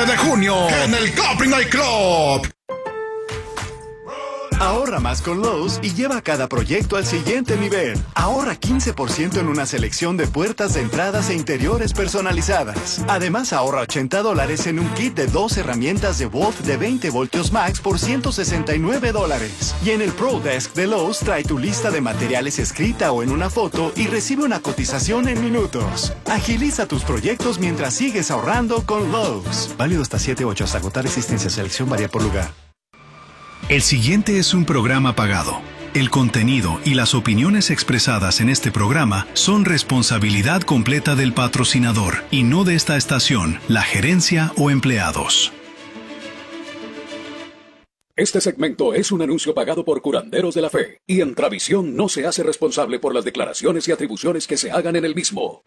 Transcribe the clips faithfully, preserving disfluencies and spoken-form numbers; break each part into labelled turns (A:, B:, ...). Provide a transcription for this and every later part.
A: siete de junio en el Capri Night Club.
B: Ahorra más con Lowe's y lleva cada proyecto al siguiente nivel. Ahorra quince por ciento en una selección de puertas de entradas e interiores personalizadas. Además, ahorra ochenta dólares en un kit de dos herramientas de Wolf de veinte voltios max por ciento sesenta y nueve dólares. Y en el Pro Desk de Lowe's trae tu lista de materiales escrita o en una foto y recibe una cotización en minutos. Agiliza tus proyectos mientras sigues ahorrando con Lowe's. Válido hasta siete ocho hasta agotar existencia. Selección varía por lugar.
C: El siguiente es un programa pagado. El contenido y las opiniones expresadas en este programa son responsabilidad completa del patrocinador y no de esta estación, la gerencia o empleados.
D: Este segmento es un anuncio pagado por Curanderos de la Fe y Entravisión no se hace responsable por las declaraciones y atribuciones que se hagan en el mismo.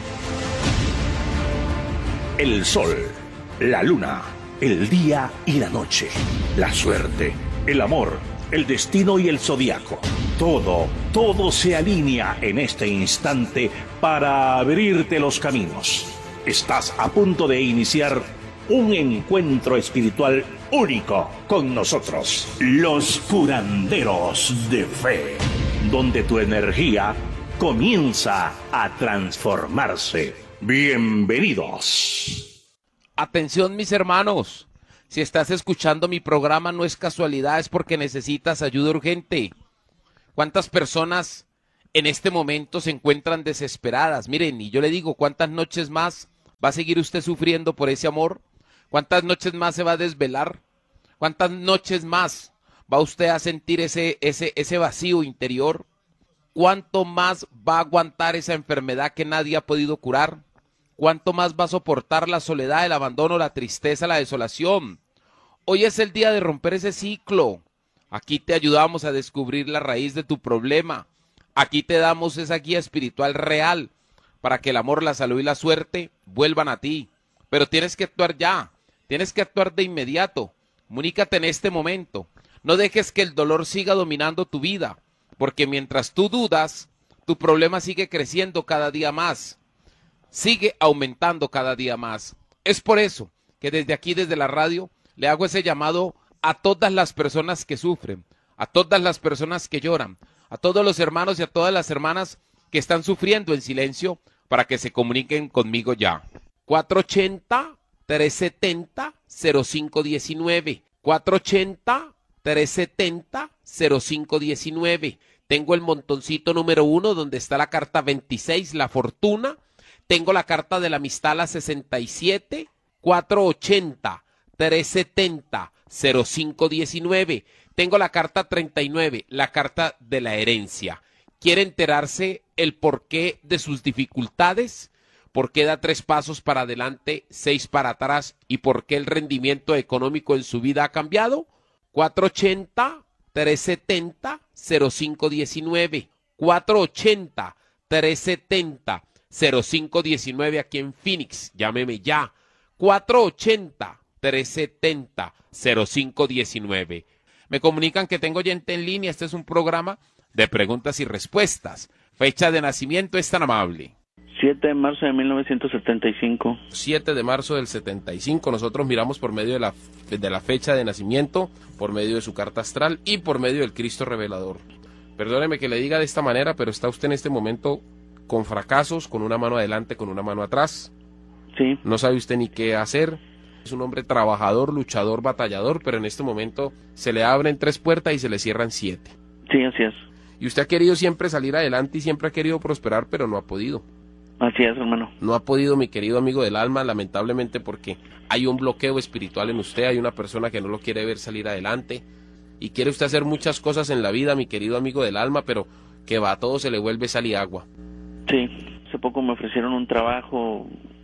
E: El sol, la luna, el día y la noche, la suerte, el amor, el destino y el zodiaco. Todo, todo se alinea en este instante para abrirte los caminos. Estás a punto de iniciar un encuentro espiritual único con nosotros, los Curanderos de Fe, donde tu energía comienza a transformarse. Bienvenidos.
F: Atención, mis hermanos, si estás escuchando mi programa no es casualidad, es porque necesitas ayuda urgente. ¿Cuántas personas en este momento se encuentran desesperadas? Miren, y yo le digo, ¿cuántas noches más va a seguir usted sufriendo por ese amor? ¿Cuántas noches más se va a desvelar? ¿Cuántas noches más va usted a sentir ese, ese, ese vacío interior? ¿Cuánto más va a aguantar esa enfermedad que nadie ha podido curar? ¿Cuánto más va a soportar la soledad, el abandono, la tristeza, la desolación? Hoy es el día de romper ese ciclo. Aquí te ayudamos a descubrir la raíz de tu problema. Aquí te damos esa guía espiritual real para que el amor, la salud y la suerte vuelvan a ti. Pero tienes que actuar ya, tienes que actuar de inmediato. Comunícate en este momento. No dejes que el dolor siga dominando tu vida, porque mientras tú dudas, tu problema sigue creciendo cada día más. Sigue aumentando cada día más. Es por eso que desde aquí, desde la radio, le hago ese llamado a todas las personas que sufren, a todas las personas que lloran, a todos los hermanos y a todas las hermanas que están sufriendo en silencio, para que se comuniquen conmigo ya. cuatro ochenta, tres setenta, cero cinco diecinueve. cuatro ochenta, tres setenta, cero cinco diecinueve. Tengo el montoncito número uno donde está la carta veintiséis, la fortuna. Tengo la carta de la amistad, la sesenta y siete, cuatro ochenta, tres setenta, cero cinco diecinueve. Tengo la carta treinta y nueve, la carta de la herencia. ¿Quiere enterarse el porqué de sus dificultades? ¿Por qué da tres pasos para adelante, seis para atrás? ¿Y por qué el rendimiento económico en su vida ha cambiado? cuatro ochenta, tres setenta, cero cinco diecinueve. cuatro ochenta, tres setenta, cero cinco diecinueve aquí en Phoenix. Llámeme ya. cuatro ochenta, tres setenta, cero cinco diecinueve. Me comunican que tengo oyente en línea. Este es un programa de preguntas y respuestas. Fecha de nacimiento es tan amable.
G: siete de marzo de mil novecientos setenta y cinco.
F: siete de marzo del setenta y cinco. Nosotros miramos por medio de la, de la fecha de nacimiento, por medio de su carta astral y por medio del Cristo revelador. Perdóneme que le diga de esta manera, pero está usted en este momento con fracasos, con una mano adelante, con una mano atrás.
G: Sí.
F: No sabe usted ni qué hacer. Es un hombre trabajador, luchador, batallador, pero en este momento se le abren tres puertas y se le cierran siete.
G: Sí, así es.
F: Y usted ha querido siempre salir adelante y siempre ha querido prosperar, pero no ha podido.
G: Así es, hermano.
F: No ha podido, mi querido amigo del alma, lamentablemente, porque hay un bloqueo espiritual en usted, hay una persona que no lo quiere ver salir adelante y quiere usted hacer muchas cosas en la vida, mi querido amigo del alma, pero que va, a todo se le vuelve sal y agua.
G: Sí, hace poco me ofrecieron un trabajo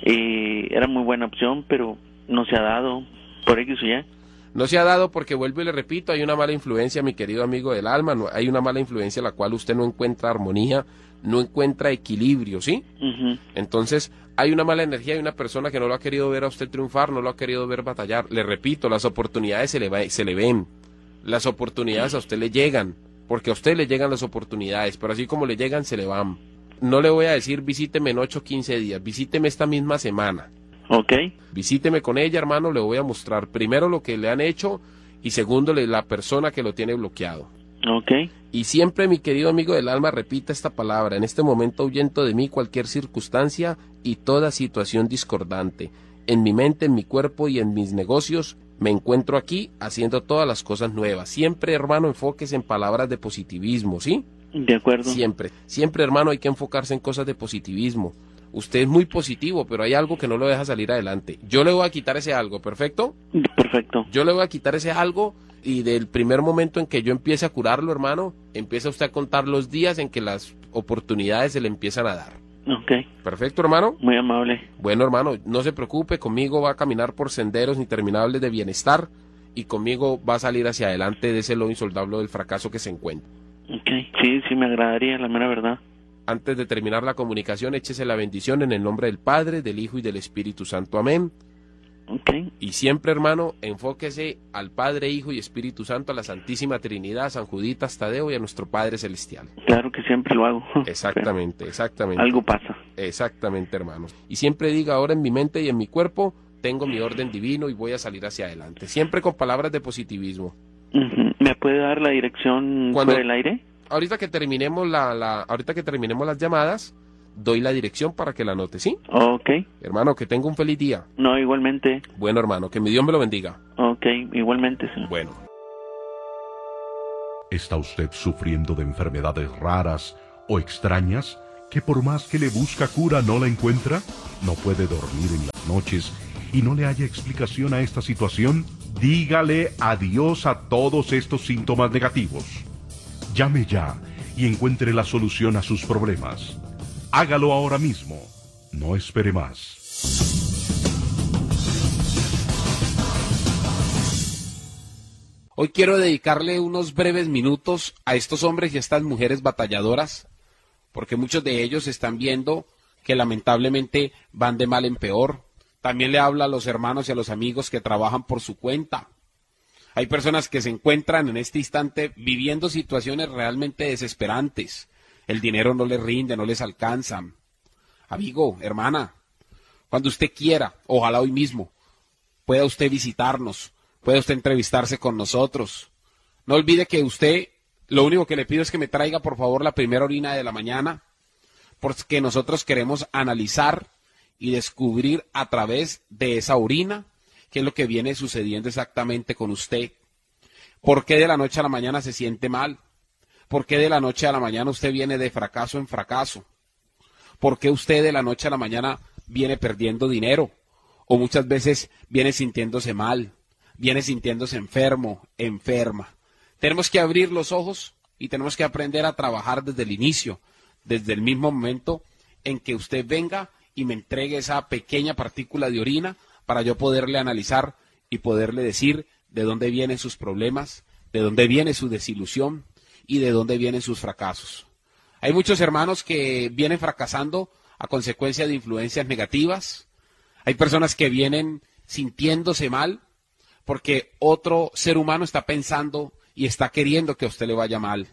G: y era muy buena opción, pero no se ha dado por X o Y.
F: No se ha dado porque, vuelvo y le repito, hay una mala influencia, mi querido amigo del alma, no, hay una mala influencia en la cual usted no encuentra armonía, no encuentra equilibrio, ¿sí? Uh-huh. Entonces, hay una mala energía, hay una persona que no lo ha querido ver a usted triunfar, no lo ha querido ver batallar. Le repito, las oportunidades se le, va, se le ven, las oportunidades a usted le llegan, porque a usted le llegan las oportunidades, pero así como le llegan, se le van. No le voy a decir visíteme en ocho o quince días, visíteme esta misma semana.
G: Ok.
H: Visíteme con ella, hermano, le voy a mostrar primero lo que le han hecho y segundo la persona que lo tiene bloqueado.
G: Ok.
H: Y siempre, mi querido amigo del alma, repita esta palabra: en este momento ahuyento de mí cualquier circunstancia y toda situación discordante. En mi mente, en mi cuerpo y en mis negocios me encuentro aquí haciendo todas las cosas nuevas. Siempre, hermano, enfóquese en palabras de positivismo, ¿sí?
G: De acuerdo.
H: Siempre, siempre, hermano, hay que enfocarse en cosas de positivismo. Usted es muy positivo, pero hay algo que no lo deja salir adelante. Yo le voy a quitar ese algo, ¿perfecto?
G: Perfecto.
H: Yo le voy a quitar ese algo y del primer momento en que yo empiece a curarlo, hermano, empieza usted a contar los días en que las oportunidades se le empiezan a dar.
G: Ok.
H: Perfecto, hermano.
G: Muy amable.
H: Bueno, hermano, no se preocupe, conmigo va a caminar por senderos interminables de bienestar y conmigo va a salir hacia adelante de ese lodo insoldable del fracaso que se encuentra.
G: Ok. Sí, sí, me agradaría, la mera verdad.
H: Antes de terminar la comunicación, échese la bendición en el nombre del Padre, del Hijo y del Espíritu Santo. Amén.
G: Okay.
H: Y siempre, hermano, enfóquese al Padre, Hijo y Espíritu Santo, a la Santísima Trinidad, a San Juditas Tadeo y a nuestro Padre Celestial.
G: Claro que siempre lo hago.
H: Exactamente, exactamente.
G: Algo pasa.
H: Exactamente, hermano. Y siempre diga: ahora en mi mente y en mi cuerpo tengo mi orden divino y voy a salir hacia adelante. Siempre con palabras de positivismo.
G: Uh-huh. ¿Me puede dar la dirección
H: Cuando,
G: fuera del aire?
H: Ahorita que terminemos la, la, ahorita que terminemos las llamadas, doy la dirección para que la anote, ¿sí?
G: Ok.
H: Hermano, que tenga un feliz día.
G: No, igualmente.
H: Bueno, hermano, que mi Dios me lo bendiga.
G: Ok, igualmente, sí.
H: Bueno.
A: ¿Está usted sufriendo de enfermedades raras o extrañas que por más que le busca cura no la encuentra? ¿No puede dormir en las noches y no le haya explicación a esta situación? Dígale adiós a todos estos síntomas negativos. Llame ya y encuentre la solución a sus problemas. Hágalo ahora mismo. No espere más.
F: Hoy quiero dedicarle unos breves minutos a estos hombres y a estas mujeres batalladoras, porque muchos de ellos están viendo que lamentablemente van de mal en peor. También le habla a los hermanos y a los amigos que trabajan por su cuenta. Hay personas que se encuentran en este instante viviendo situaciones realmente desesperantes. El dinero no les rinde, no les alcanza. Amigo, hermana, cuando usted quiera, ojalá hoy mismo, pueda usted visitarnos, pueda usted entrevistarse con nosotros. No olvide que usted, lo único que le pido es que me traiga por favor la primera orina de la mañana, porque nosotros queremos analizar y descubrir a través de esa orina qué es lo que viene sucediendo exactamente con usted. ¿Por qué de la noche a la mañana se siente mal? ¿Por qué de la noche a la mañana usted viene de fracaso en fracaso? ¿Por qué usted de la noche a la mañana viene perdiendo dinero? O muchas veces viene sintiéndose mal, viene sintiéndose enfermo, enferma. Tenemos que abrir los ojos y tenemos que aprender a trabajar desde el inicio, desde el mismo momento en que usted venga y me entregue esa pequeña partícula de orina para yo poderle analizar y poderle decir de dónde vienen sus problemas, de dónde viene su desilusión y de dónde vienen sus fracasos. Hay muchos hermanos que vienen fracasando a consecuencia de influencias negativas. Hay personas que vienen sintiéndose mal porque otro ser humano está pensando y está queriendo que a usted le vaya mal.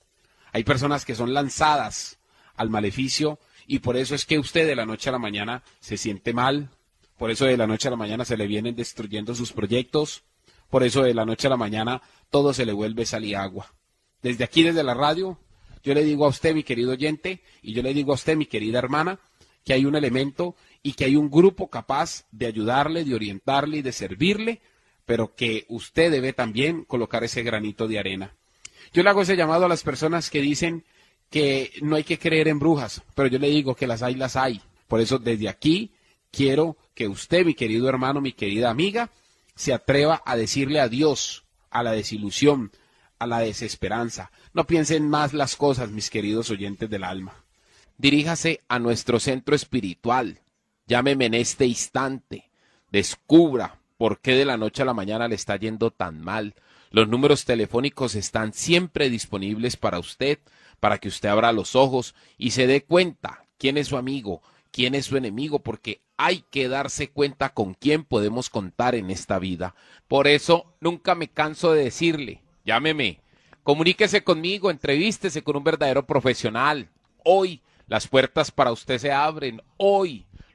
F: Hay personas que son lanzadas al maleficio y por eso es que usted de la noche a la mañana se siente mal. Por eso de la noche a la mañana se le vienen destruyendo sus proyectos. Por eso de la noche a la mañana todo se le vuelve sal y agua. Desde aquí, desde la radio, yo le digo a usted, mi querido oyente, y yo le digo a usted, mi querida hermana, que hay un elemento y que hay un grupo capaz de ayudarle, de orientarle y de servirle, pero que usted debe también colocar ese granito de arena. Yo le hago ese llamado a las personas que dicen que no hay que creer en brujas, pero yo le digo que las hay, las hay. Por eso desde aquí quiero que usted, mi querido hermano, mi querida amiga, se atreva a decirle adiós a la desilusión, a la desesperanza. No piensen más las cosas, mis queridos oyentes del alma. Diríjase a nuestro centro espiritual. Llámeme en este instante. Descubra por qué de la noche a la mañana le está yendo tan mal. Los números telefónicos están siempre disponibles para usted, para que usted abra los ojos y se dé cuenta quién es su amigo, quién es su enemigo, porque hay que darse cuenta con quién podemos contar en esta vida. Por eso nunca me canso de decirle, llámeme, comuníquese conmigo, entrevístese con un verdadero profesional. Hoy las puertas para usted se abren, hoy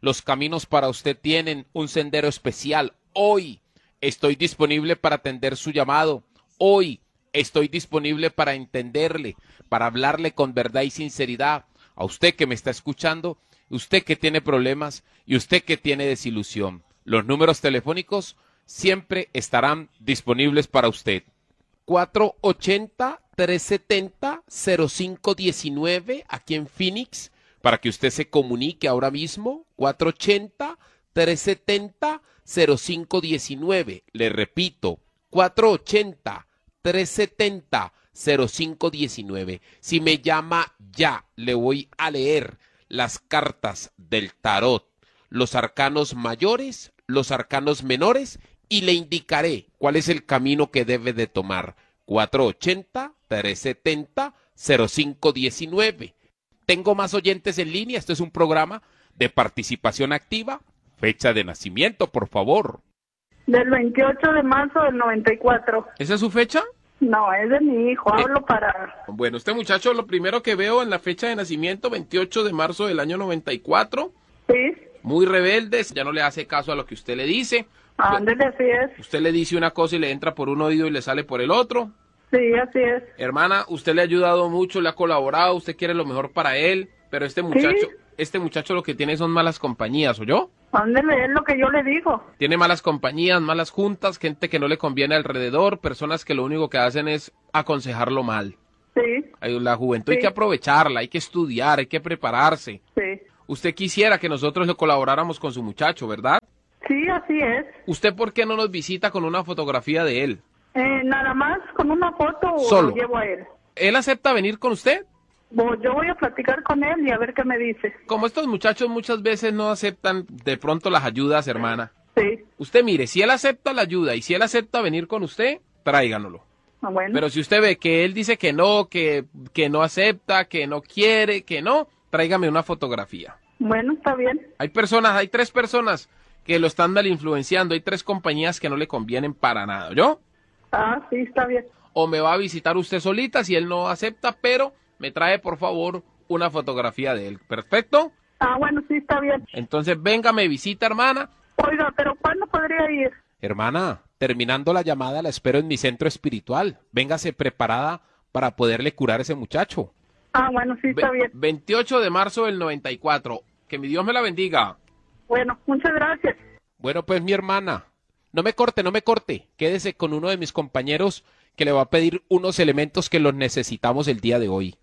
F: Los caminos para usted tienen un sendero especial. Hoy estoy disponible para atender su llamado. Hoy estoy disponible para entenderle, para hablarle con verdad y sinceridad. A usted que me está escuchando, usted que tiene problemas y usted que tiene desilusión. Los números telefónicos siempre estarán disponibles para usted. cuatro ochenta, tres setenta, cero cinco diecinueve aquí en Phoenix, para que usted se comunique ahora mismo. cuatro ochenta, tres setenta, cero cinco diecinueve. Le repito, cuatro ochenta, tres setenta, cero cinco diecinueve. Si me llama ya, le voy a leer las cartas del tarot, los arcanos mayores, los arcanos menores, y le indicaré cuál es el camino que debe de tomar. cuatro ochenta, tres setenta, cero cinco diecinueve. Tengo más oyentes en línea. Este es un programa de participación activa. Fecha de nacimiento, por favor.
I: Del veintiocho de marzo del noventa y cuatro.
F: ¿Esa es su fecha?
I: No, es de mi hijo. Hablo eh, para...
H: Bueno, este muchacho, lo primero que veo en la fecha de nacimiento, veintiocho de marzo del año noventa y cuatro.
I: Sí.
H: Muy rebelde, ya no le hace caso a lo que usted le dice.
I: Ándele, así es.
H: Usted le dice una cosa y le entra por un oído y le sale por el otro.
I: Sí, así es.
H: Hermana, usted le ha ayudado mucho, le ha colaborado, usted quiere lo mejor para él, pero este muchacho, ¿sí? este muchacho lo que tiene son malas compañías, ¿oyó?
I: Ándele, es lo que yo le digo.
H: Tiene malas compañías, malas juntas, gente que no le conviene alrededor, personas que lo único que hacen es aconsejarlo mal.
I: Sí.
H: La juventud
I: sí.
H: hay que aprovecharla, hay que estudiar, hay que prepararse.
I: Sí.
H: Usted quisiera que nosotros le colaboráramos con su muchacho, ¿verdad?
I: Sí, así es.
H: ¿Usted por qué no nos visita con una fotografía de él?
I: Eh, nada más con una foto
H: Solo.
I: lo llevo a él.
H: ¿Él acepta venir con usted?
I: Bueno, yo voy a platicar con él y a ver qué me dice.
H: Como estos muchachos muchas veces no aceptan de pronto las ayudas, hermana.
I: Sí.
H: Usted mire, si él acepta la ayuda y si él acepta venir con usted, tráiganoslo.
I: Ah, bueno.
H: Pero si usted ve que él dice que no, que, que no acepta, que no quiere, que no, tráigame una fotografía.
I: Bueno, está bien.
H: Hay personas, hay tres personas que lo están mal influenciando, hay tres compañías que no le convienen para nada, ¿yo?
I: Ah, sí, está bien.
H: O me va a visitar usted solita si él no acepta, pero me trae por favor una fotografía de él. ¿Perfecto?
I: Ah, bueno, sí, está bien.
H: Entonces venga, me visita, hermana.
I: Oiga, pero ¿cuándo podría ir?
F: Hermana, terminando la llamada la espero en mi centro espiritual. Véngase preparada para poderle curar a ese muchacho.
I: Ah, bueno, sí, está
H: Ve-
I: bien.
H: veintiocho de marzo del noventa y cuatro. Que mi Dios me la bendiga.
I: Bueno, muchas gracias.
F: Bueno, pues mi hermana, no me corte, no me corte. Quédese con uno de mis compañeros que le va a pedir unos elementos que los necesitamos el día de hoy.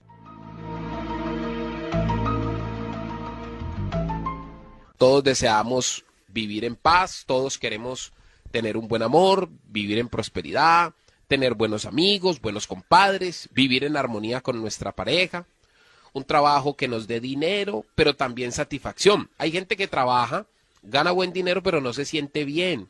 F: Todos deseamos vivir en paz, todos queremos tener un buen amor, vivir en prosperidad, tener buenos amigos, buenos compadres, vivir en armonía con nuestra pareja, un trabajo que nos dé dinero, pero también satisfacción. Hay gente que trabaja, gana buen dinero, pero no se siente bien,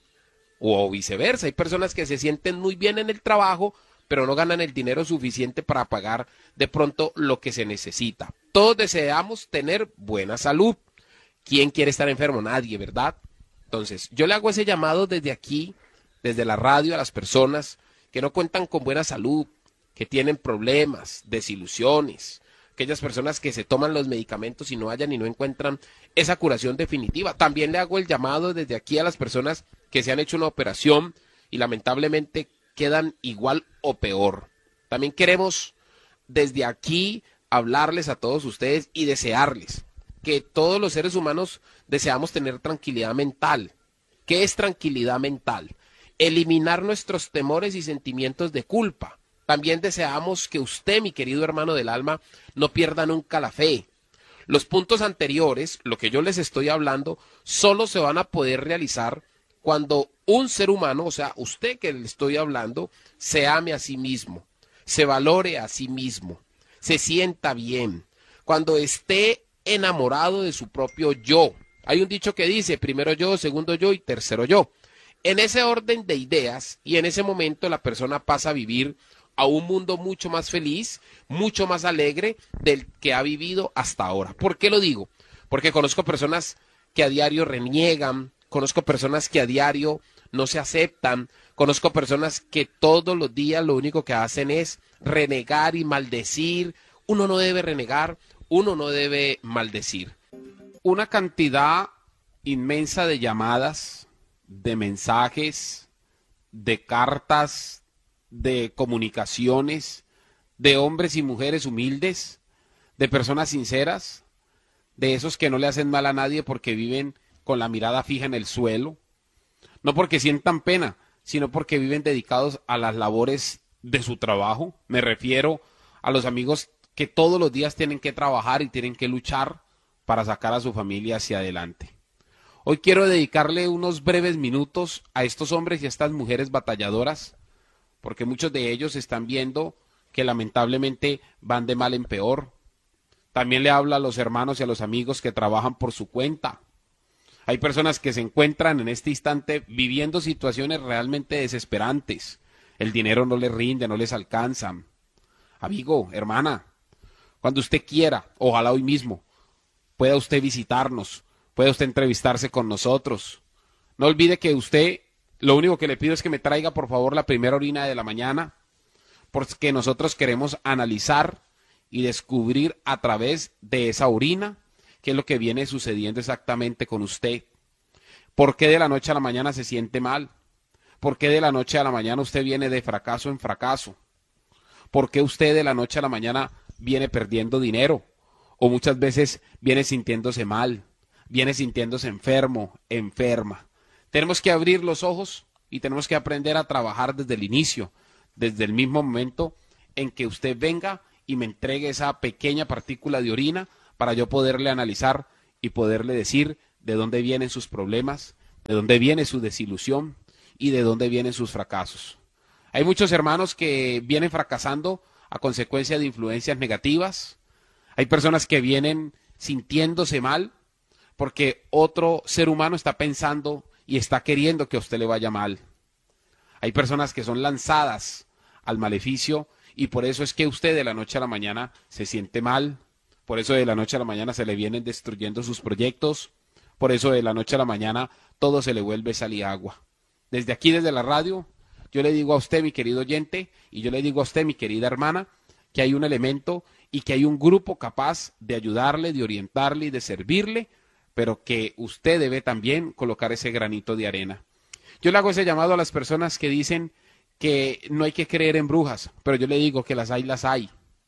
F: o viceversa. Hay personas que se sienten muy bien en el trabajo, pero no ganan el dinero suficiente para pagar de pronto lo que se necesita. Todos deseamos tener buena salud. ¿Quién quiere estar enfermo? Nadie, ¿verdad? Entonces, yo le hago ese llamado desde aquí, desde la radio, a las personas que no cuentan con buena salud, que tienen problemas, desilusiones, aquellas personas que se toman los medicamentos y no hallan y no encuentran esa curación definitiva. También le hago el llamado desde aquí a las personas que se han hecho una operación y lamentablemente quedan igual o peor. También queremos desde aquí hablarles a todos ustedes y desearles que todos los seres humanos deseamos tener tranquilidad mental. ¿Qué es tranquilidad mental? Eliminar nuestros temores y sentimientos de culpa. También deseamos que usted, mi querido hermano del alma, no pierda nunca la fe. Los puntos anteriores, lo que yo les estoy hablando, solo se van a poder realizar cuando un ser humano, o sea, usted que le estoy hablando, se ame a sí mismo, se valore a sí mismo, se sienta bien, cuando esté enamorado de su propio yo. Hay un dicho que dice, primero yo, segundo yo y tercero yo. En ese orden de ideas y en ese momento la persona pasa a vivir a un mundo mucho más feliz, mucho más alegre del que ha vivido hasta ahora. ¿Por qué lo digo? Porque conozco personas que a diario reniegan, conozco personas que a diario no se aceptan, conozco personas que todos los días lo único que hacen es renegar y maldecir. Uno no debe renegar, uno no debe maldecir. Una cantidad
H: inmensa de llamadas, de mensajes, de cartas, de comunicaciones, de hombres y mujeres humildes, de personas sinceras, de esos que no le hacen mal a nadie porque viven con la mirada fija en el suelo, no porque sientan pena, sino porque viven dedicados a las labores de su trabajo. Me refiero a los amigos que todos los días tienen que trabajar y tienen que luchar para sacar a su familia hacia adelante. Hoy quiero dedicarle unos breves minutos a estos hombres y a estas mujeres batalladoras, porque muchos de ellos están viendo que lamentablemente van de mal en peor. También le hablo a los hermanos y a los amigos que trabajan por su cuenta. Hay personas que se encuentran en este instante viviendo situaciones realmente desesperantes. El dinero no les rinde, no les alcanza. Amigo, hermana, cuando usted quiera, ojalá hoy mismo, pueda usted visitarnos, pueda usted entrevistarse con nosotros. No olvide que usted, lo único que le pido es que me traiga por favor la primera orina de la mañana, porque nosotros queremos analizar y descubrir a través de esa orina qué es lo que viene sucediendo exactamente con usted. ¿Por qué de la noche a la mañana se siente mal? ¿Por qué de la noche a la mañana usted viene de fracaso en fracaso? ¿Por qué usted de la noche a la mañana viene perdiendo dinero? O muchas veces viene sintiéndose mal, viene sintiéndose enfermo, enferma. Tenemos que abrir los ojos y tenemos que aprender a trabajar desde el inicio, desde el mismo momento en que usted venga y me entregue esa pequeña partícula de orina para yo poderle analizar y poderle decir de dónde vienen sus problemas, de dónde viene su desilusión y de dónde vienen sus fracasos. Hay muchos hermanos que vienen fracasando a consecuencia de influencias negativas. Hay personas que vienen sintiéndose mal porque otro ser humano está pensando y está queriendo que a usted le vaya mal. Hay personas que son lanzadas al maleficio y por eso es que usted de la noche a la mañana se siente mal, por eso de la noche a la mañana se le vienen destruyendo sus proyectos, por eso de la noche a la mañana todo se le vuelve sal y agua. Desde aquí, desde la radio, yo le digo a usted, mi querido oyente, y yo le digo a usted, mi querida hermana, que hay un elemento y que hay un grupo capaz de ayudarle, de orientarle y de servirle, pero que usted debe también colocar ese granito de arena. Yo le hago ese llamado a las personas que dicen que no hay que creer en brujas, pero yo le digo que las hay, las hay.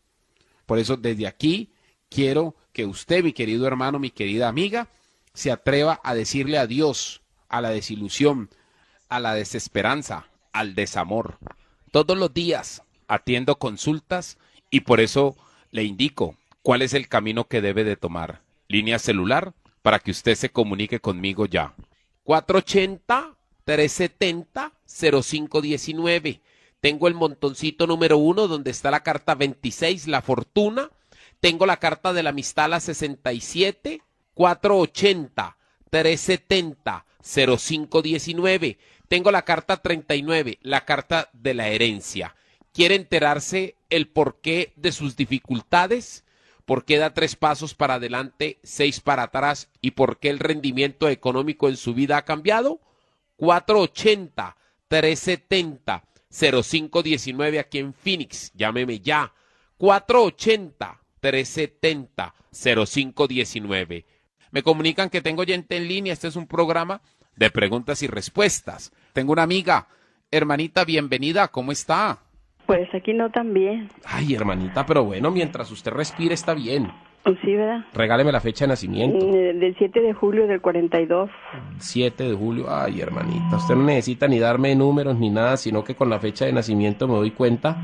H: Por eso desde aquí quiero que usted, mi querido hermano, mi querida amiga, se atreva a decirle adiós a la desilusión, a la desesperanza, al desamor. Todos los días atiendo consultas y por eso le indico cuál es el camino que debe de tomar. Línea celular para que usted se comunique conmigo ya. cuatro ochenta, tres setenta, cero cinco diecinueve. Tengo el montoncito número uno donde está la carta veintiséis, la fortuna. Tengo la carta de la amistad, la sesenta y siete, cuatro ochenta, tres setenta, cero cinco diecinueve. Tengo la carta treinta y nueve, la carta de la herencia. ¿Quiere enterarse el porqué de sus dificultades? ¿Por qué da tres pasos para adelante, seis para atrás? ¿Y por qué el rendimiento económico en su vida ha cambiado? cuatro ochenta, tres setenta, cero cinco diecinueve aquí en Phoenix. Llámeme ya. cuatro ochenta, tres setenta, cero cinco diecinueve. Me comunican que tengo oyente en línea. Este es un programa de preguntas y respuestas. Tengo una amiga. Hermanita, bienvenida. ¿Cómo está?
I: Pues aquí no tan bien.
H: Ay, hermanita, pero bueno, mientras usted respire está bien.
I: Sí, ¿verdad?
H: Regáleme la fecha de nacimiento.
I: Del siete de julio del cuarenta y dos.
H: siete de julio. Ay, hermanita, usted no necesita ni darme números ni nada, sino que con la fecha de nacimiento me doy cuenta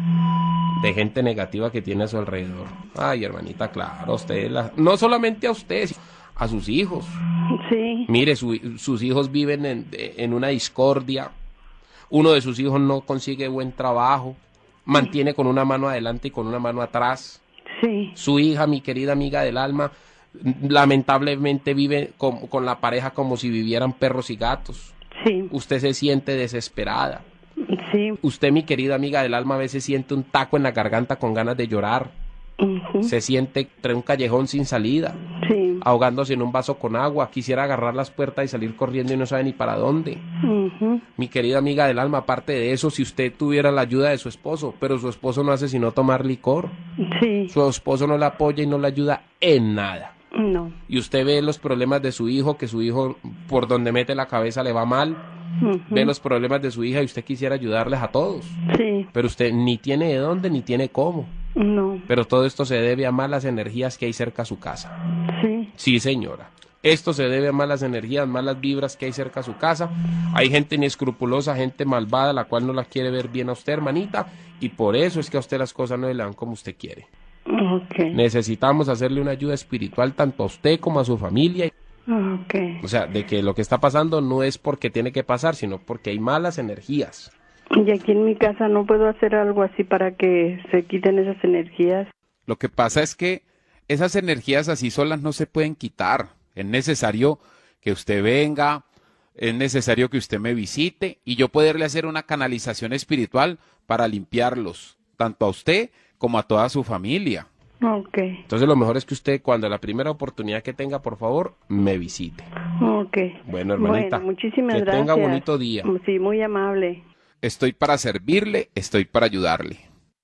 H: de gente negativa que tiene a su alrededor. Ay, hermanita, claro, usted, la... no solamente a usted, a sus hijos.
I: Sí.
H: Mire, su, sus hijos viven en, en una discordia. Uno de sus hijos no consigue buen trabajo. Mantiene con una mano adelante y con una mano atrás.
I: Sí.
H: Su hija, mi querida amiga del alma, lamentablemente vive con, con la pareja como si vivieran perros y gatos.
I: Sí.
H: Usted se siente desesperada.
I: Sí.
H: Usted, mi querida amiga del alma, a veces siente un taco en la garganta con ganas de llorar.
I: Uh-huh.
H: Se siente entre un callejón sin salida.
I: Sí.
H: Ahogándose en un vaso con agua. Quisiera agarrar las puertas y salir corriendo y no sabe ni para dónde.
I: Uh-huh.
H: Mi querida amiga del alma, aparte de eso, si usted tuviera la ayuda de su esposo, pero su esposo no hace sino tomar licor.
I: Sí.
H: Su esposo no la apoya y no le ayuda en nada.
I: No.
H: Y usted ve los problemas de su hijo, que su hijo por donde mete la cabeza le va mal.
I: Ujú.
H: Ve los problemas de su hija y usted quisiera ayudarles a todos.
I: Sí.
H: Pero usted ni tiene de dónde ni tiene cómo.
I: No.
H: Pero todo esto se debe a malas energías que hay cerca a su casa.
I: Sí.
H: Sí, señora. Esto se debe a malas energías, malas vibras que hay cerca a su casa. Hay gente inescrupulosa, gente malvada, la cual no la quiere ver bien a usted, hermanita. Y por eso es que a usted las cosas no le dan como usted quiere.
I: Ok.
H: Necesitamos hacerle una ayuda espiritual tanto a usted como a su familia.
I: Ok.
H: O sea, de que lo que está pasando no es porque tiene que pasar, sino porque hay malas energías.
I: Y aquí en mi casa no puedo hacer algo así para que se quiten esas energías.
F: Lo que pasa es que esas energías así solas no se pueden quitar. Es necesario que usted venga, es necesario que usted me visite y yo poderle hacer una canalización espiritual para limpiarlos, tanto a usted como a toda su familia.
I: Ok.
H: Entonces lo mejor es que usted, cuando la primera oportunidad que tenga, por favor, me visite.
I: Ok.
H: Bueno, hermanita,
I: Bueno, muchísimas
H: que
I: gracias.
H: tenga bonito día.
I: Sí, muy amable.
F: Estoy para servirle, estoy para ayudarle.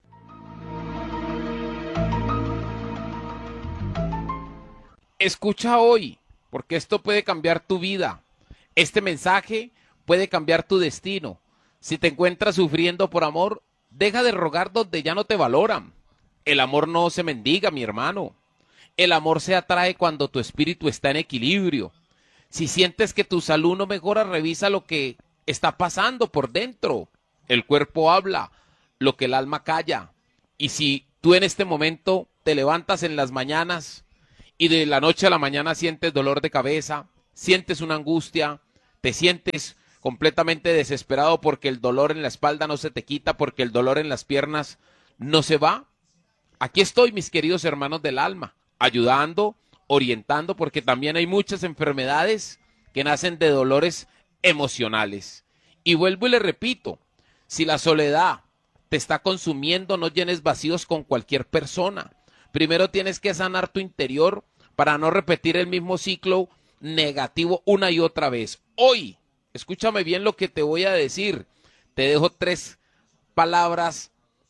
F: Escucha hoy, porque esto puede cambiar tu vida. Este mensaje puede cambiar tu destino. Si te encuentras sufriendo por amor, deja de rogar donde ya no te valoran. El amor no se mendiga, mi hermano. El amor se atrae cuando tu espíritu está en equilibrio. Si sientes que tu salud no mejora, revisa lo que está pasando por dentro. El cuerpo habla, lo que el alma calla. Y si tú en este momento te levantas en las mañanas y de la noche a la mañana sientes dolor de cabeza, sientes una angustia, te sientes completamente desesperado porque el dolor en la espalda no se te quita, porque el dolor en las piernas no se va, aquí estoy, mis queridos hermanos del alma, ayudando, orientando, porque también hay muchas enfermedades que nacen de dolores emocionales. Y vuelvo y le repito, si la soledad te está consumiendo, no llenes vacíos con cualquier persona. Primero tienes que sanar tu interior para no repetir el mismo ciclo negativo una y otra vez. Hoy, escúchame bien lo que te voy a decir. Te dejo tres palabras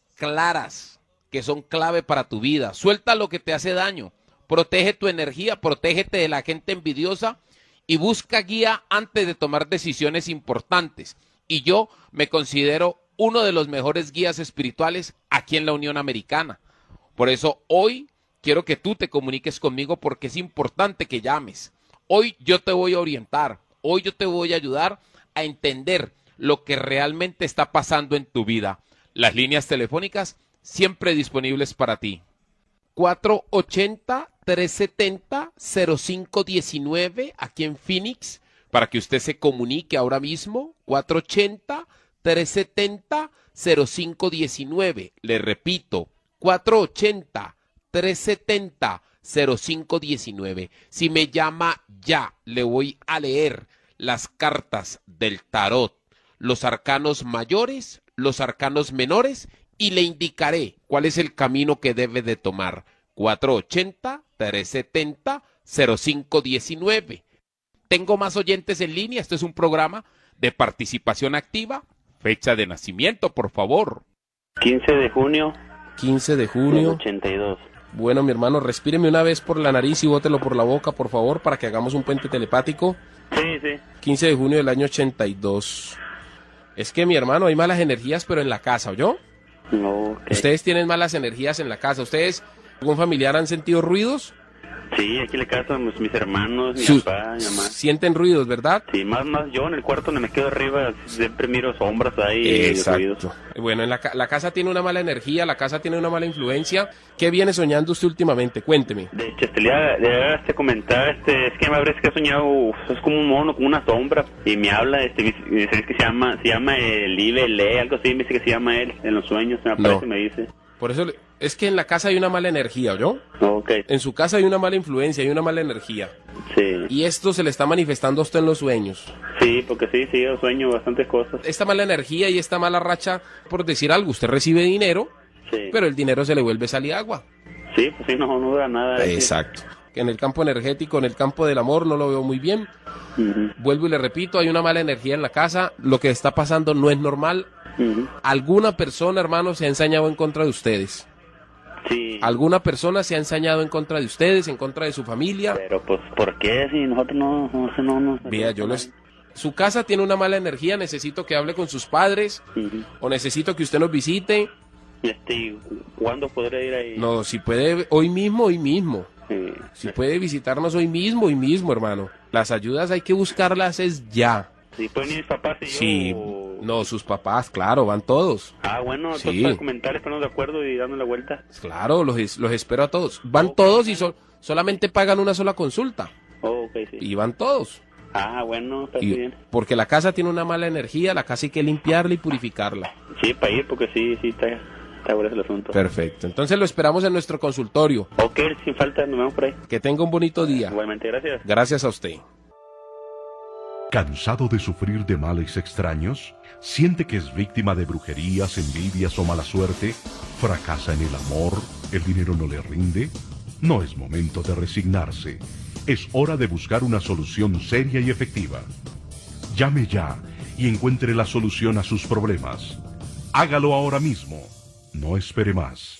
F: claras que son clave para tu vida. Suelta lo que te hace daño. Protege tu energía, protégete de la gente envidiosa y busca guía antes de tomar decisiones importantes. Y yo me considero uno de los mejores guías espirituales aquí en la Unión Americana. Por eso hoy quiero que tú te comuniques conmigo porque es importante que llames. Hoy yo te voy a orientar, hoy yo te voy a ayudar a entender lo que realmente está pasando en tu vida. Las líneas telefónicas siempre disponibles para ti. cuatro ochenta, tres setenta, cero cinco diecinueve aquí en Phoenix para que usted se comunique ahora mismo. cuatro ochenta, tres setenta, cero cinco diecinueve. Le repito, cuatro ochenta, tres setenta, cero cinco diecinueve. Si me llama ya, le voy a leer las cartas del tarot, los arcanos mayores, los arcanos menores, y le indicaré cuál es el camino que debe de tomar. cuatro ochenta, tres setenta, cero cinco diecinueve. Tengo más oyentes en línea. Este es un programa de participación activa. Fecha de nacimiento, por favor.
G: quince de junio
H: quince de
G: del
H: junio.
G: ochenta y dos.
H: Bueno, mi hermano, respíreme una vez por la nariz y bótelo por la boca, por favor, para que hagamos un puente telepático.
G: Sí, sí.
H: quince de junio del año ochenta y dos. Es que, mi hermano, hay malas energías, pero en la casa, ¿oyó?
G: No, ok.
H: Ustedes tienen malas energías en la casa. ¿Ustedes, algún familiar, han sentido ruidos?
G: Sí, aquí en la casa, mis, mis hermanos, mi
H: Sus-
G: papá, mi mamá.
H: Sienten ruidos, ¿verdad?
G: Sí, más, más yo en el cuarto donde me quedo arriba, siempre miro sombras ahí y ruidos.
H: Exacto. Bueno, en la, ca- la casa tiene una mala energía, la casa tiene una mala influencia. ¿Qué viene soñando usted últimamente? Cuénteme.
G: De hecho, este, le iba le iba a este, comentar, este, es que me parece que he soñado, uf, es como un mono, como una sombra, y me habla, este, me dice es que se llama, se llama el Ibe, algo así, me dice que se llama él, en los sueños, me aparece
H: No.
G: y me dice.
H: Por eso, le- es que en la casa hay una mala energía, ¿oyó?
G: Ok,
H: En su casa hay una mala influencia, hay una mala energía.
G: sí,
H: Y esto se le está manifestando a usted en los sueños.
G: sí, porque sí, sí, yo sueño bastantes cosas,
H: Esta mala energía y esta mala racha, por decir algo, usted recibe dinero,
G: sí,
H: pero el dinero se le vuelve sal y agua.
G: sí, pues sí, no, no dura nada. es que-
H: Exacto. En el campo energético, en el campo del amor, no lo veo muy bien.
G: Ujú,
H: Vuelvo y le repito, hay una mala energía en la casa, lo que está pasando no es normal.
G: ujú.
H: Alguna persona, hermano, se ha ensañado en contra de ustedes.
G: Sí.
H: ¿Alguna persona se ha ensañado en contra de ustedes, en contra de su familia?
G: Pero pues, ¿por qué? Si nosotros no, no sé, no, no.
H: Vea, yo les... Su casa tiene una mala energía, necesito que hable con sus padres,
G: Uh-huh.
H: o necesito que usted nos visite.
G: Este, ¿cuándo podré ir ahí?
H: No, si puede, hoy mismo, hoy mismo.
G: Sí.
H: Si puede visitarnos hoy mismo, hoy mismo, hermano. Las ayudas hay que buscarlas es ya.
G: ¿Sí pueden ir mis papás y yo?
H: Sí,
G: o-
H: no, sus papás, claro, van todos.
G: Ah, bueno,
H: Sí.
G: entonces para comentar, estamos de acuerdo y dando la vuelta.
H: Claro, los, es- los espero a todos. Van
G: Ok.
H: todos y so- solamente pagan una sola consulta.
G: Oh, ok, sí.
H: Y van todos.
G: Ah, bueno, está
H: Y-
G: bien.
H: porque la casa tiene una mala energía, la casa hay que limpiarla y purificarla.
G: Sí, para ir, porque sí, sí, está, está bueno el asunto.
H: Perfecto. Entonces lo esperamos en nuestro consultorio.
G: Ok, sin falta, nos vemos por ahí.
H: Que tenga un bonito día.
G: Igualmente, gracias.
H: Gracias a usted.
A: ¿Cansado de sufrir de males extraños? ¿Siente que es víctima de brujerías, envidias o mala suerte? ¿Fracasa en el amor? ¿El dinero no le rinde? No es momento de resignarse. Es hora de buscar una solución seria y efectiva. Llame ya y encuentre la solución a sus problemas. Hágalo ahora mismo. No espere más.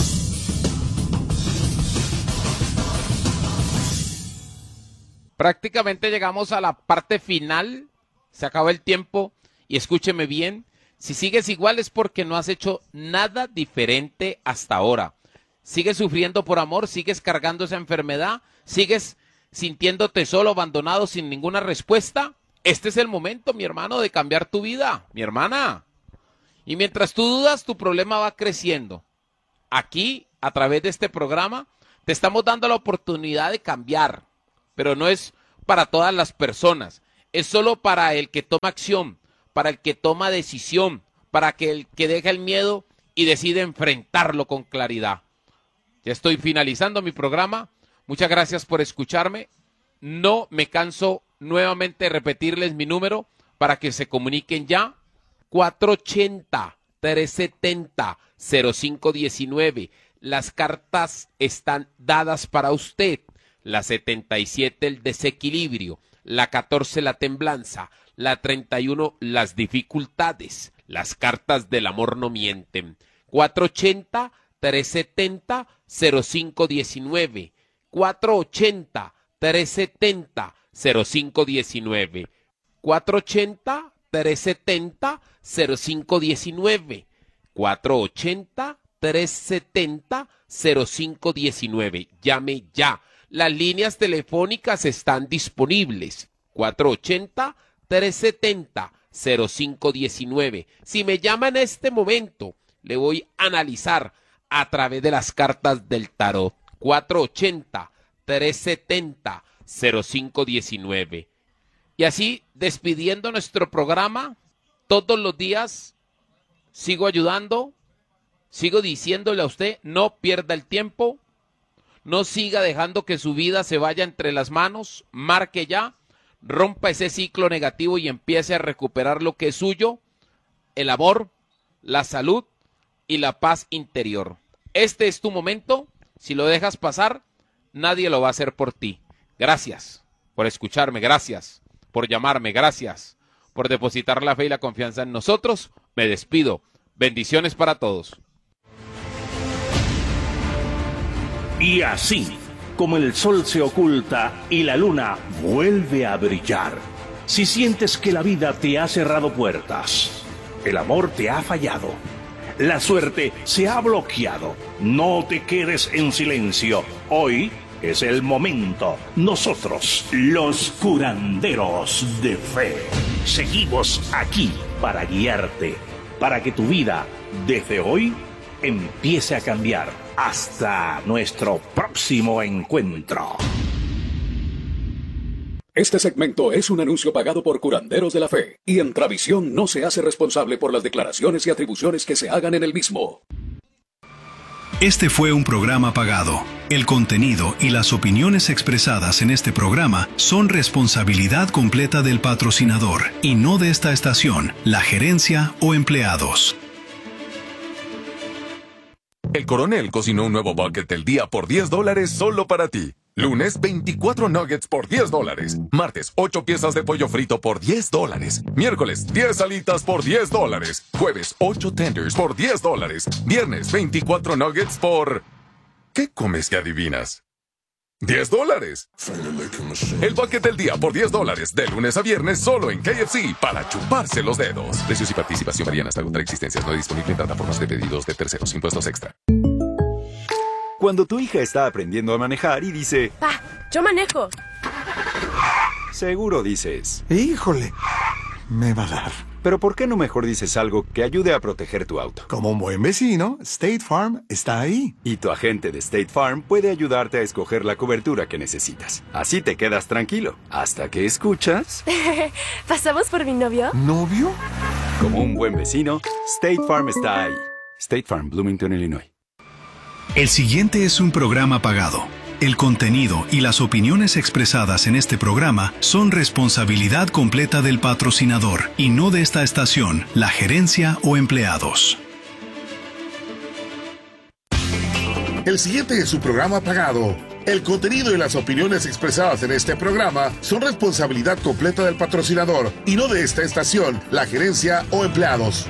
F: Prácticamente llegamos a la parte final, se acaba el tiempo y escúcheme bien, si sigues igual es porque no has hecho nada diferente hasta ahora. Sigues sufriendo por amor, sigues cargando esa enfermedad, sigues sintiéndote solo, abandonado, sin ninguna respuesta. Este es el momento, mi hermano, de cambiar tu vida, mi hermana. Y mientras tú dudas, tu problema va creciendo. Aquí, a través de este programa, te estamos dando la oportunidad de cambiar. Pero no es para todas las personas, es solo para el que toma acción, para el que toma decisión, para que el que deja el miedo y decide enfrentarlo con claridad. Ya estoy finalizando mi programa, muchas gracias por escucharme, no me canso nuevamente de repetirles mi número para que se comuniquen ya, cuatro ochenta, tres setenta, cero cinco diecinueve, las cartas están dadas para usted. La setenta y siete el desequilibrio, la catorce la temblanza, la treinta y uno las dificultades, las cartas del amor no mienten. cuatro ochenta, tres setenta, cero cinco diecinueve, cuatro ochenta, tres setenta, cero cinco diecinueve, cuatro ochenta, tres setenta, cero cinco diecinueve, cuatro ochenta, tres setenta, cero cinco diecinueve. Llame ya. Las líneas telefónicas están disponibles. cuatro ochenta, tres setenta, cero cinco diecinueve. Si me llama en este momento, le voy a analizar a través de las cartas del tarot. cuatro ochenta, tres setenta, cero cinco diecinueve. Y así, despidiendo nuestro programa, todos los días sigo ayudando, sigo diciéndole a usted, no pierda el tiempo. No siga dejando que su vida se vaya entre las manos, marque ya, rompa ese ciclo negativo y empiece a recuperar lo que es suyo, el amor, la salud y la paz interior. Este es tu momento, si lo dejas pasar, nadie lo va a hacer por ti. Gracias por escucharme, gracias por llamarme, gracias por depositar la fe y la confianza en nosotros. Me despido. Bendiciones para todos.
E: Y así, como el sol se oculta y la luna vuelve a brillar, si sientes que la vida te ha cerrado puertas, el amor te ha fallado, la suerte se ha bloqueado, no te quedes en silencio. Hoy es el momento. Nosotros, los curanderos de fe, seguimos aquí para guiarte, para que tu vida, desde hoy, empiece a cambiar. Hasta nuestro próximo encuentro.
D: Este segmento es un anuncio pagado por Curanderos de la Fe, y Entravisión no se hace responsable por las declaraciones y atribuciones que se hagan en el mismo.
C: Este fue un programa pagado. El contenido y las opiniones expresadas en este programa son responsabilidad completa del patrocinador y no de esta estación, la gerencia o empleados.
J: El Coronel cocinó un nuevo bucket del día por diez dólares solo para ti. Lunes, veinticuatro nuggets por diez dólares. Martes, ocho piezas de pollo frito por diez dólares. Miércoles, diez alitas por diez dólares. Jueves, ocho tenders por diez dólares. Viernes, veinticuatro nuggets por ¿Qué comes que adivinas? ¡diez dólares! El bucket del día por diez dólares, de lunes a viernes, solo en K F C, para chuparse los dedos. Precios y participación varían hasta agotar existencias. No disponible en plataformas de pedidos de terceros. Impuestos extra.
K: Cuando tu hija está aprendiendo a manejar y dice...
L: Pa, yo manejo.
K: Seguro dices...
M: Híjole, me va a dar.
K: Pero ¿por qué no mejor dices algo que ayude a proteger tu auto?
M: Como un buen vecino, State Farm está ahí.
K: Y tu agente de State Farm puede ayudarte a escoger la cobertura que necesitas. Así te quedas tranquilo, hasta que escuchas...
L: ¿Pasamos por mi novio?
M: ¿Novio?
K: Como un buen vecino, State Farm está ahí. State Farm, Bloomington, Illinois.
C: El siguiente es un programa pagado. El contenido y las opiniones expresadas en este programa son responsabilidad completa del patrocinador y no de esta estación, la gerencia o empleados.
N: El siguiente es un programa pagado. El contenido y las opiniones expresadas en este programa son responsabilidad completa del patrocinador y no de esta estación, la gerencia o empleados.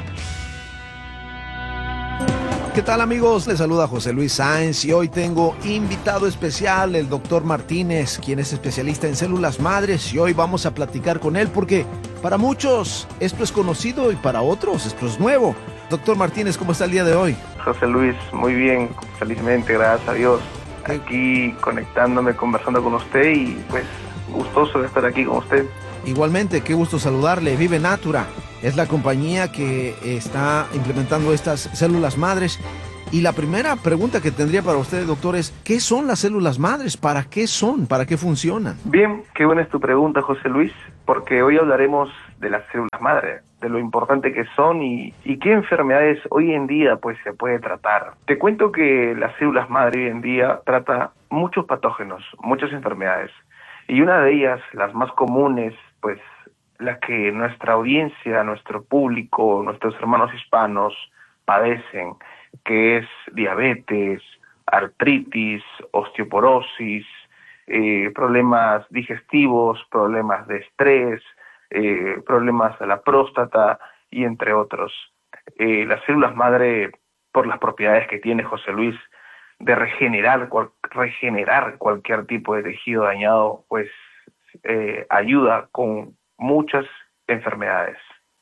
O: ¿Qué tal, amigos? Les saluda José Luis Sáenz y hoy tengo invitado especial, el doctor Martínez, quien es especialista en células madres, y hoy vamos a platicar con él porque para muchos esto es conocido y para otros esto es nuevo. Doctor Martínez, ¿cómo está el día de hoy?
P: José Luis, muy bien, felizmente, gracias a Dios. Aquí conectándome, conversando con usted y pues gustoso de estar aquí con usted.
O: Igualmente, qué gusto saludarle. Vive Natura es la compañía que está implementando estas células madres. Y la primera pregunta que tendría para usted, doctor, es ¿qué son las células madres? ¿Para qué son? ¿Para qué funcionan?
P: Bien, qué buena es tu pregunta, José Luis, porque hoy hablaremos de las células madres, de lo importante que son y, y qué enfermedades hoy en día pues se puede tratar. Te cuento que las células madre hoy en día trata muchos patógenos, muchas enfermedades. Y una de ellas, las más comunes, pues la que nuestra audiencia, nuestro público, nuestros hermanos hispanos padecen, que es diabetes, artritis, osteoporosis, eh, problemas digestivos, problemas de estrés, eh, problemas de la próstata y entre otros. Eh, las células madre, por las propiedades que tiene José Luis, de regenerar, cual, regenerar cualquier tipo de tejido dañado, pues eh, ayuda con muchas enfermedades.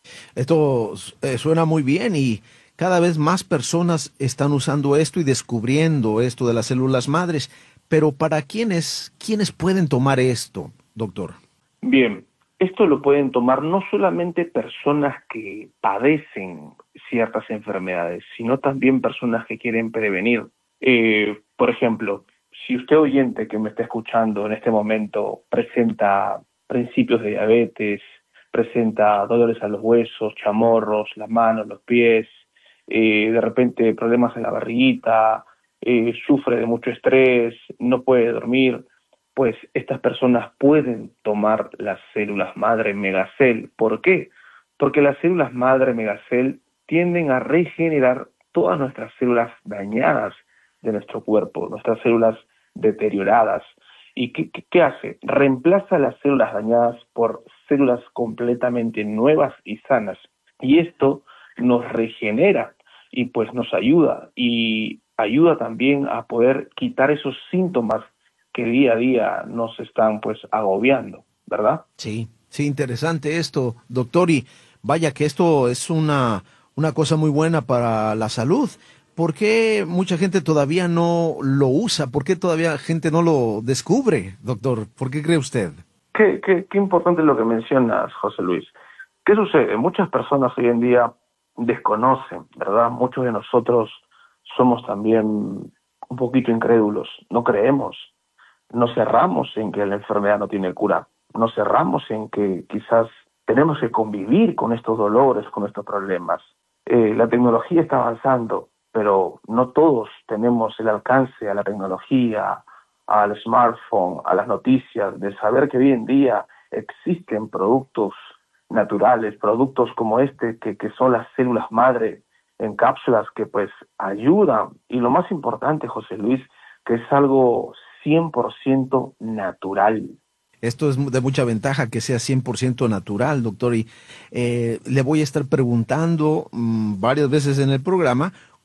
O: Esto eh, suena muy bien y cada vez más personas están usando esto y descubriendo esto de las células madres. Pero ¿para quiénes, quiénes pueden tomar esto, doctor?
P: Bien, esto lo pueden tomar no solamente personas que padecen ciertas enfermedades, sino también personas que quieren prevenir. Eh, por ejemplo, si usted oyente que me está escuchando en este momento presenta principios de diabetes, presenta dolores a los huesos, chamorros, las manos, los pies, eh, de repente problemas en la barriguita, eh, sufre de mucho estrés, no puede dormir, pues estas personas pueden tomar las células madre Megacel. ¿Por qué? Porque las células madre Megacel tienden a regenerar todas nuestras células dañadas de nuestro cuerpo, nuestras células deterioradas. ¿Y qué, qué, qué hace? Reemplaza las células dañadas por células completamente nuevas y sanas. Y esto nos regenera y pues nos ayuda. Y ayuda también a poder quitar esos síntomas que día a día nos están pues agobiando, ¿verdad?
O: Sí, sí, interesante esto, doctor. Y vaya que esto es una, una cosa muy buena para la salud. ¿Por qué mucha gente todavía no lo usa? ¿Por qué todavía gente no lo descubre, doctor? ¿Por qué cree usted?
P: Qué, qué, qué importante lo que mencionas, José Luis. ¿Qué sucede? Muchas personas hoy en día desconocen, ¿verdad? Muchos de nosotros somos también un poquito incrédulos. No creemos. Nos cerramos en que la enfermedad no tiene cura. Nos cerramos en que quizás tenemos que convivir con estos dolores, con estos problemas. Eh, la tecnología está avanzando, pero no todos tenemos el alcance a la tecnología, al smartphone, a las noticias, de saber que hoy en día existen productos naturales, productos como este, que, que son las células madre en cápsulas que pues ayudan. Y lo más importante, José Luis, que es algo cien por ciento natural.
O: Esto es de mucha ventaja que sea cien por ciento natural, doctor. Y eh, le voy a estar preguntando mmm, varias veces en el programa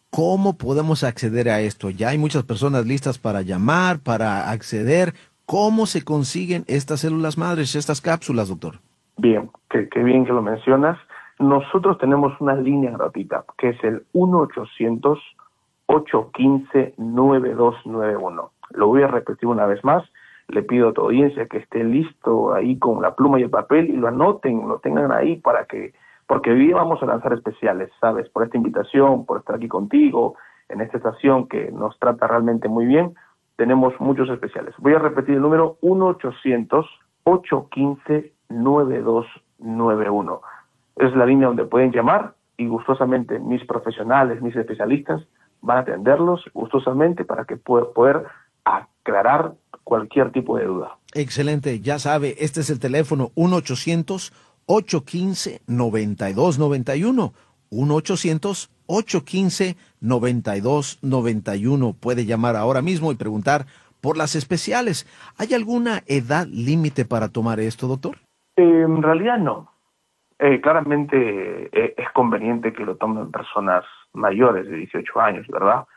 O: ¿Cómo podemos acceder a esto? Ya hay muchas personas listas para llamar, para acceder. ¿Cómo se consiguen estas células madres, estas cápsulas, doctor?
P: Bien, qué, qué bien que lo mencionas. Nosotros tenemos una línea gratuita, que es el uno ochocientos, ocho uno cinco, nueve dos nueve uno. Lo voy a repetir una vez más. Le pido a tu audiencia que esté listo ahí con la pluma y el papel y lo anoten, lo tengan ahí para que, porque hoy día vamos a lanzar especiales, ¿sabes? Por esta invitación, por estar aquí contigo, en esta estación que nos trata realmente muy bien, tenemos muchos especiales. Voy a repetir el número uno ochocientos, ocho uno cinco, nueve dos nueve uno. Es la línea donde pueden llamar y gustosamente mis profesionales, mis especialistas van a atenderlos gustosamente para que pueda poder aclarar cualquier tipo de duda.
O: Excelente, ya sabe, este es el teléfono uno ochocientos, ocho uno cinco, nueve dos nueve uno. uno ochocientos, ocho uno cinco, nueve dos nueve uno. Puede llamar ahora mismo y preguntar por las especiales. ¿Hay alguna edad límite para tomar esto, doctor?
P: Eh, en realidad no. Eh, claramente eh, es conveniente que lo tomen personas mayores de dieciocho años, ¿verdad?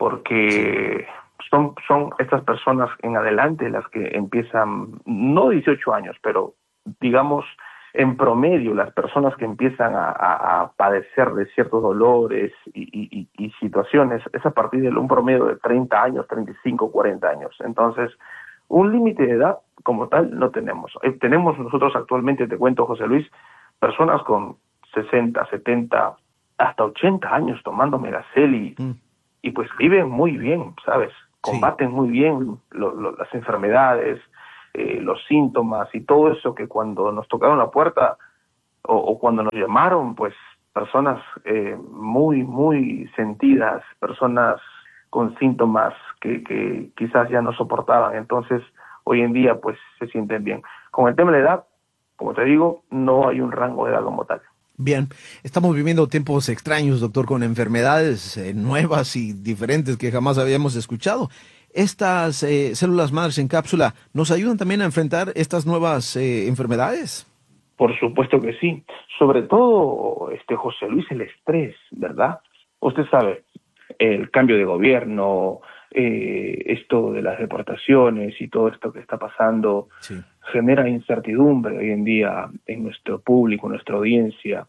P: Porque son, son estas personas en adelante las que empiezan, no dieciocho años, pero digamos en promedio las personas que empiezan a, a, a padecer de ciertos dolores y, y, y situaciones es a partir de un promedio de treinta años, treinta y cinco, cuarenta años. Entonces, un límite de edad como tal no tenemos. Eh, tenemos nosotros actualmente, te cuento, José Luis, personas con sesenta, setenta, hasta ochenta años tomando Megacel y, mm. y pues viven muy bien, ¿sabes? Combaten sí. muy bien lo, lo, las enfermedades, eh, los síntomas y todo eso que cuando nos tocaron la puerta o, o cuando nos llamaron, pues personas eh, muy, muy sentidas, personas con síntomas que, que quizás ya no soportaban. Entonces, hoy en día, pues se sienten bien. Con el tema de la edad, como te digo, no hay un rango de edad como tal.
O: Bien, estamos viviendo tiempos extraños, doctor, con enfermedades eh, nuevas y diferentes que jamás habíamos escuchado. ¿Estas eh, células madres en cápsula nos ayudan también a enfrentar estas nuevas eh, enfermedades?
P: Por supuesto que sí. Sobre todo, este José Luis, el estrés, ¿verdad? Usted sabe, el cambio de gobierno, eh, esto de las deportaciones y todo esto que está pasando, sí. genera incertidumbre hoy en día en nuestro público, en nuestra audiencia,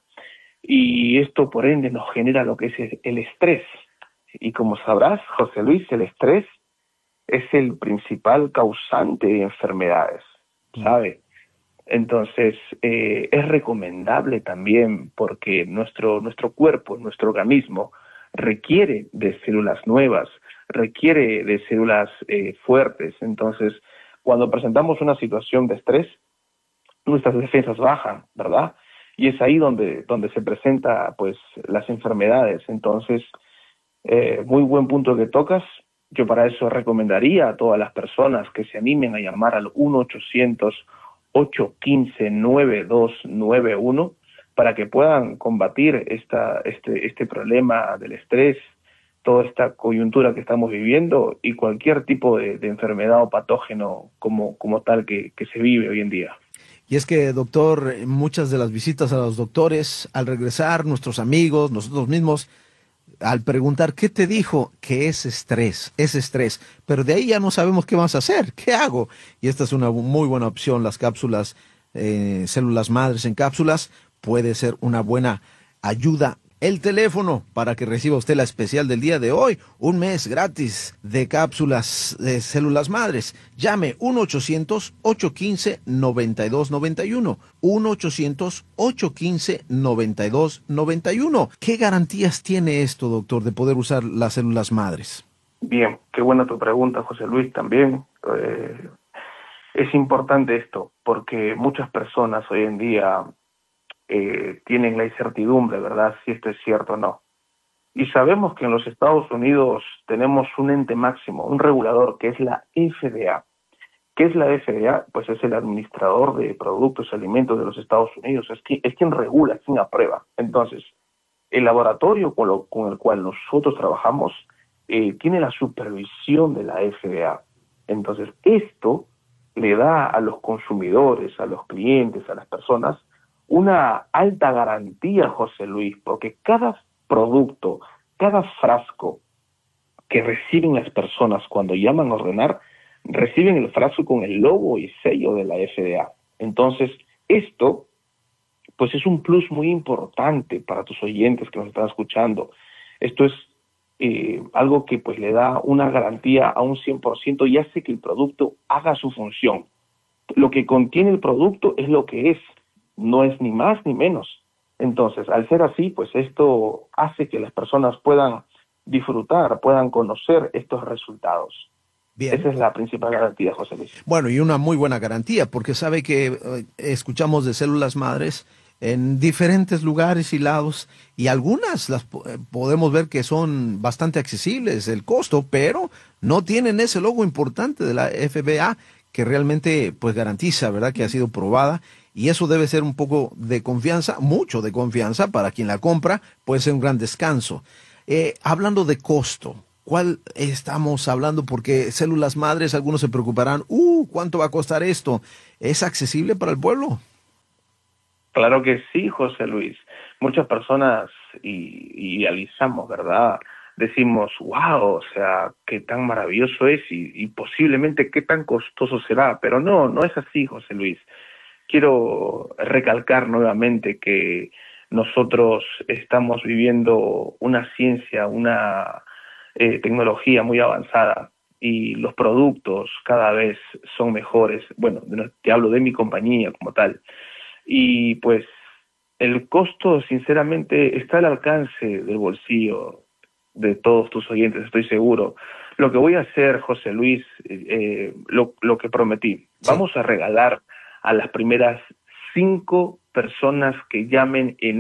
P: y esto por ende nos genera lo que es el estrés. Y como sabrás, José Luis, el estrés es el principal causante de enfermedades, ¿sabe? Entonces, eh, es recomendable también porque nuestro, nuestro cuerpo, nuestro organismo, requiere de células nuevas, requiere de células eh, fuertes. Entonces, cuando presentamos una situación de estrés, nuestras defensas bajan, ¿verdad? Y es ahí donde, donde se presenta pues las enfermedades. Entonces, eh, muy buen punto que tocas. Yo para eso recomendaría a todas las personas que se animen a llamar al uno ochocientos, ocho uno cinco, nueve dos nueve uno para que puedan combatir esta, este, este problema del estrés, toda esta coyuntura que estamos viviendo y cualquier tipo de, de enfermedad o patógeno como, como tal que, que se vive hoy en día.
O: Y es que, doctor, muchas de las visitas a los doctores, al regresar, nuestros amigos, nosotros mismos, al preguntar, ¿qué te dijo? Que es estrés, es estrés. Pero de ahí ya no sabemos qué vamos a hacer, ¿qué hago? Y esta es una muy buena opción, las cápsulas, eh, células madres en cápsulas, puede ser una buena ayuda. El teléfono para que reciba usted la especial del día de hoy, un mes gratis de cápsulas de células madres. Llame uno ochocientos, ocho uno cinco, nueve dos nueve uno, uno ochocientos, ocho uno cinco, nueve dos nueve uno. ¿Qué garantías tiene esto, doctor, de poder usar las células madres?
P: Bien, qué buena tu pregunta, José Luis, también. Eh, es importante esto, porque muchas personas hoy en día Eh, tienen la incertidumbre, ¿verdad?, si esto es cierto o no. Y sabemos que en los Estados Unidos tenemos un ente máximo, un regulador, que es la F D A. ¿Qué es la F D A? Pues es el administrador de productos y alimentos de los Estados Unidos, es quien, es quien regula, es quien aprueba. Entonces, el laboratorio con, lo, con el cual nosotros trabajamos eh, tiene la supervisión de la F D A. Entonces, esto le da a los consumidores, a los clientes, a las personas, una alta garantía, José Luis, porque cada producto, cada frasco que reciben las personas cuando llaman a ordenar, reciben el frasco con el logo y sello de la F D A. Entonces, esto, pues es un plus muy importante para tus oyentes que nos están escuchando. Esto es eh, algo que pues le da una garantía a un cien por ciento y hace que el producto haga su función. Lo que contiene el producto es lo que es, no es ni más ni menos. Entonces, al ser así, pues esto hace que las personas puedan disfrutar, puedan conocer estos resultados.
O: Bien.
P: Esa es la principal garantía, José Luis.
O: Bueno, y una muy buena garantía, porque sabe que eh, escuchamos de células madres en diferentes lugares y lados, y algunas las eh, podemos ver que son bastante accesibles el costo, pero no tienen ese logo importante de la F D A que realmente pues garantiza, ¿verdad?, que ha sido probada, y eso debe ser un poco de confianza, mucho de confianza para quien la compra, puede ser un gran descanso. Eh, hablando de costo, ¿cuál estamos hablando? Porque células madres, algunos se preocuparán, uh, ¿cuánto va a costar esto? ¿Es accesible para el pueblo?
P: Claro que sí, José Luis. Muchas personas y, idealizamos, ¿verdad? Decimos, wow, o sea, qué tan maravilloso es y, y posiblemente qué tan costoso será. Pero no, no es así, José Luis. Quiero recalcar nuevamente que nosotros estamos viviendo una ciencia, una eh, tecnología muy avanzada y los productos cada vez son mejores. Bueno, te hablo de mi compañía como tal. Y pues el costo, sinceramente, está al alcance del bolsillo de todos tus oyentes, estoy seguro. Lo que voy a hacer, José Luis, eh, lo, lo que prometí, sí. Vamos a regalar a las primeras cinco personas que llamen en